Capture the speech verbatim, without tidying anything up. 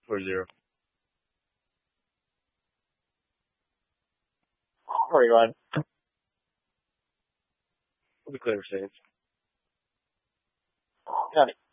four zero. Rerun. We'll be clear safe. Got it.